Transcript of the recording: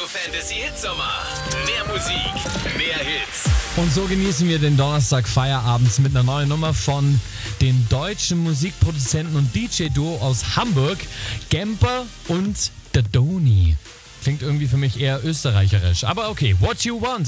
Fantasy Hitsommer. Mehr Musik, mehr Hits. Und so genießen wir den Donnerstag Feierabends mit einer neuen Nummer von den deutschen Musikproduzenten und DJ-Duo aus Hamburg, Gemper und Dadoni. Klingt irgendwie für mich eher österreicherisch. Aber okay, What You Want